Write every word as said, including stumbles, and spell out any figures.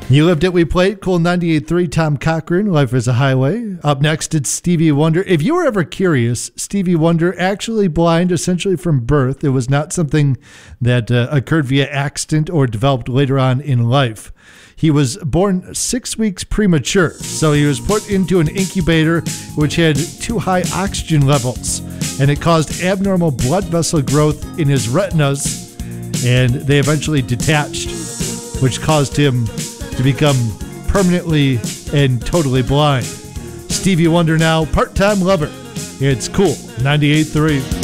You lived it, we played. Cool ninety-eight point three, Tom Cochran, Life is a Highway. Up next, it's Stevie Wonder. If you were ever curious, Stevie Wonder actually blind essentially from birth. It was not something that uh, occurred via accident or developed later on in life. He was born six weeks premature, so he was put into an incubator which had too high oxygen levels, and it caused abnormal blood vessel growth in his retinas, and they eventually detached, which caused him to become permanently and totally blind. Stevie Wonder now, part-time lover. It's cool, ninety-eight point three.